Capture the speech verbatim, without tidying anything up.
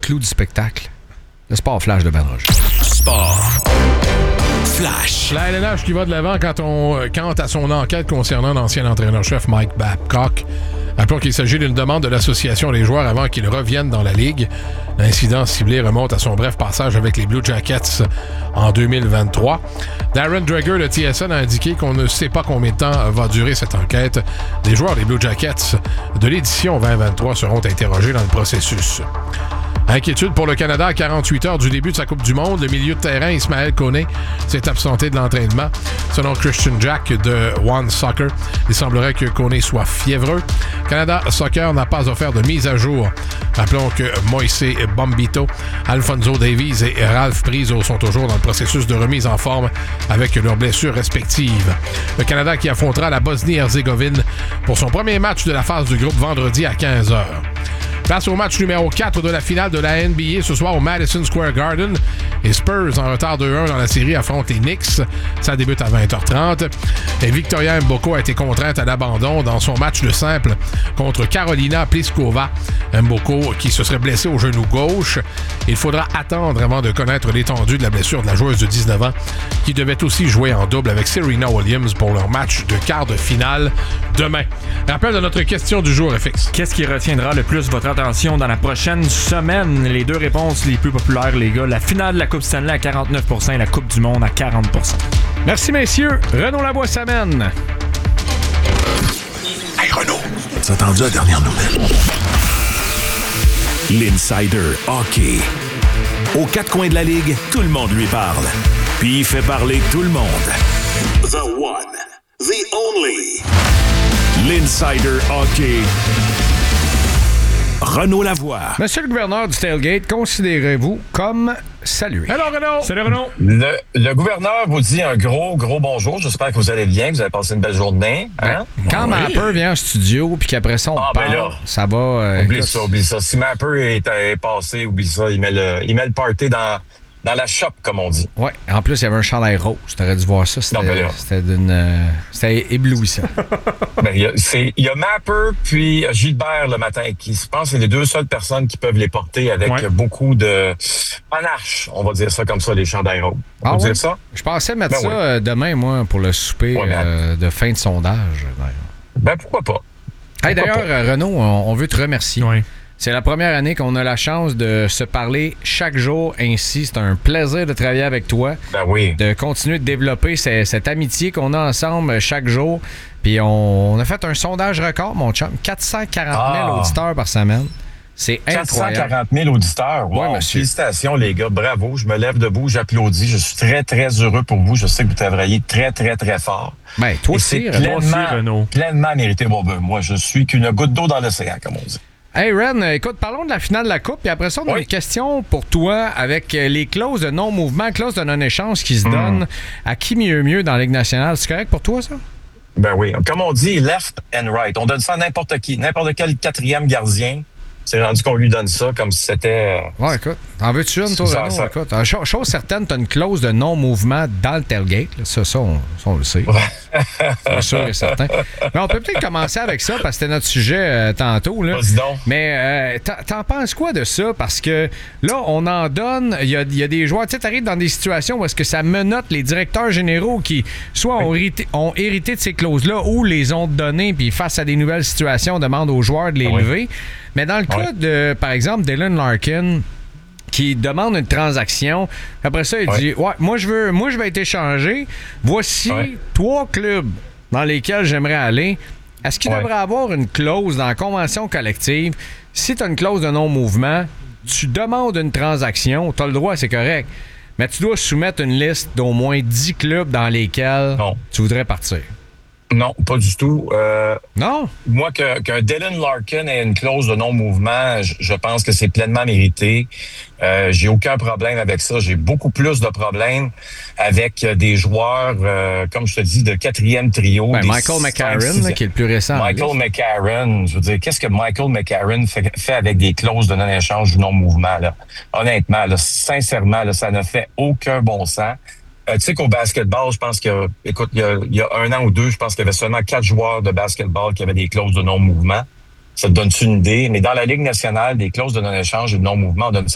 clou du spectacle. Le sport flash de Ben Roger. Sport flash. La L N H qui va de l'avant quand on quant à son enquête concernant l'ancien entraîneur-chef Mike Babcock. Rappelons qu'il s'agit d'une demande de l'association des joueurs avant qu'ils reviennent dans la Ligue. L'incident ciblé remonte à son bref passage avec les Blue Jackets en deux mille vingt-trois. Darren Dreger de T S N a indiqué qu'on ne sait pas combien de temps va durer cette enquête. Les joueurs des Blue Jackets de l'édition vingt vingt-trois seront interrogés dans le processus. Inquiétude pour le Canada à quarante-huit heures du début de sa Coupe du Monde. Le milieu de terrain, Ismaël Koné, s'est absenté de l'entraînement. Selon Christian Jack de One Soccer, il semblerait que Koné soit fiévreux. Canada Soccer n'a pas offert de mise à jour. Rappelons que Moïse Bombito, Alfonso Davies et Ralph Priso sont toujours dans le processus de remise en forme avec leurs blessures respectives. Le Canada qui affrontera la Bosnie-Herzégovine pour son premier match de la phase du groupe vendredi à quinze heures. Place au match numéro quatre de la finale de la N B A ce soir au Madison Square Garden. Les Spurs, en retard deux un dans la série, affrontent les Knicks. Ça débute à vingt heures trente. Et Victoria Mboko a été contrainte à l'abandon dans son match de simple contre Carolina Pliskova. Mboko qui se serait blessée au genou gauche. Il faudra attendre avant de connaître l'étendue de la blessure de la joueuse de dix-neuf ans qui devait aussi jouer en double avec Serena Williams pour leur match de quart de finale demain. Rappel de notre question du jour, F X. Qu'est-ce qui retiendra le plus votre attention dans la prochaine semaine? Les deux réponses les plus populaires, les gars. La finale de la Coupe Stanley à quarante-neuf pour cent et la Coupe du Monde à quarante pour cent. Merci, messieurs. Renaud Lavoie s'amène. Hey, Renaud, t'as entendu la dernière nouvelle? L'Insider Hockey. Aux quatre coins de la Ligue, tout le monde lui parle. Puis il fait parler tout le monde. The one, the only. L'Insider Hockey. Renaud Lavoie. Monsieur le gouverneur du Tailgate, considérez-vous comme salué? Hello, Renaud! Salut, Renaud! Le, le gouverneur vous dit un gros, gros bonjour. J'espère que vous allez bien, que vous avez passé une belle journée. Hein? Quand oui. Mapper vient en studio puis qu'après ça, on ah, parle, ben là, ça va... Euh, oublie écoute, ça, oublie ça. Si Mapper est, est passé, oublie ça. Il met le, il met le party dans, dans la shop, comme on dit. Ouais, en plus, il y avait un chandail rose. T'aurais dû voir ça. C'était, Non, ben là. c'était d'une... Euh, c'était éblouissant. Ben, il y a, c'est, il y a Mapper puis Gilbert le matin, qui je pense que c'est les deux seules personnes qui peuvent les porter avec ouais. beaucoup de panache. On va dire ça comme ça, les chandails roses. On Ah va ouais? dire ça? Je pensais mettre Ben ça oui. euh, demain, moi, pour le souper Ouais, mais- euh, de fin de sondage. Ben, pourquoi pas? Hey, d'ailleurs, Pourquoi euh, Renaud, on, on veut te remercier. Ouais. C'est la première année qu'on a la chance de se parler chaque jour ainsi. C'est un plaisir de travailler avec toi, Ben oui. de continuer de développer ce- cette amitié qu'on a ensemble chaque jour. Puis on, on a fait un sondage record, mon chum. quatre cent quarante mille Ah. auditeurs par semaine. C'est quatre cent incroyable. quarante mille auditeurs. Wow. Ouais, monsieur. Félicitations, les gars. Bravo. Je me lève debout, j'applaudis. Je suis très, très heureux pour vous. Je sais que vous travaillez très, très, très fort. Ben, toi Et aussi, c'est Renaud. Toi aussi, pleinement, Renaud. pleinement mérité. Bon, ben, moi, je suis qu'une goutte d'eau dans l'océan, comme on dit. Hey Ren, euh, écoute, parlons de la finale de la Coupe, puis après ça, on a Oui. une question pour toi avec euh, les clauses de non-mouvement, clauses de non-échange qui se Mm. donnent à qui mieux mieux dans la Ligue nationale. C'est correct pour toi, ça? Ben oui. Comme on dit, left and right. On donne ça à n'importe qui. N'importe quel quatrième gardien. C'est rendu qu'on lui donne ça comme si c'était... euh, Ouais, écoute. En veux-tu une, toi, Ça, Renaud? ça- Écoute, euh, cho- chose certaine, tu as une clause de non-mouvement dans le tailgate. là. Ça, ça, on, ça, on le sait. C'est sûr et certain. Mais on peut peut-être commencer avec ça, parce que c'était notre sujet euh, tantôt. Là. Vas-y donc. Mais euh, t'en, t'en penses quoi de ça? Parce que là, on en donne, il y a, il y a des joueurs, tu sais, t'arrives dans des situations où est-ce que ça menotte les directeurs généraux qui soit ont hérité, ont hérité de ces clauses-là ou les ont données, puis face à des nouvelles situations, demandent aux joueurs de les Oui. lever. Mais dans le cas Oui. de, par exemple, Dylan Larkin, qui demande une transaction. Après ça, il Ouais. dit ouais, moi je veux moi je vais être échangé. Voici Ouais. trois clubs dans lesquels j'aimerais aller. Est-ce qu'il Ouais. devrait avoir une clause dans la convention collective? Si tu as une clause de non-mouvement, tu demandes une transaction, tu as le droit, c'est correct. Mais tu dois soumettre une liste d'au moins dix clubs dans lesquels Non. tu voudrais partir. Non, pas du tout. Euh, Non? moi, que- qu'un Dylan Larkin ait une clause de non-mouvement, je, je pense que c'est pleinement mérité. Euh, j'ai aucun problème avec ça. J'ai beaucoup plus de problèmes avec euh, des joueurs, euh, comme je te dis, de quatrième trio. Ben, des Michael cinq, McCarron, six- là, qui est le plus récent. Michael McCarron, je veux dire, qu'est-ce que Michael McCarron fait, fait avec des clauses de non-échange ou non-mouvement, là? Honnêtement, là, sincèrement, là, ça ne fait aucun bon sens. Euh, tu sais qu'au basketball, je pense que, écoute, il y, a, il y a un an ou deux, je pense qu'il y avait seulement quatre joueurs de basketball qui avaient des clauses de non-mouvement. Ça te donne-tu une idée? Mais dans la Ligue nationale, des clauses de non-échange et de non-mouvement, on donne